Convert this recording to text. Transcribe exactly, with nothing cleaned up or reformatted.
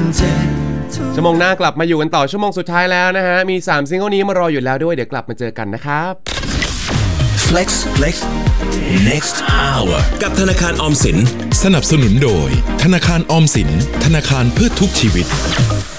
ชั่วโมงหน้ากลับมาอยู่กันต่อชั่วโมงสุดท้ายแล้วนะฮะมีสามซิงเกิลนี้มารออยู่แล้วด้วยเดี๋ยวกลับมาเจอกันนะครับ Flex Flex next hour กับธนาคารออมสินสนับสนุนโดยธนาคารออมสินธนาคารเพื่อทุกชีวิต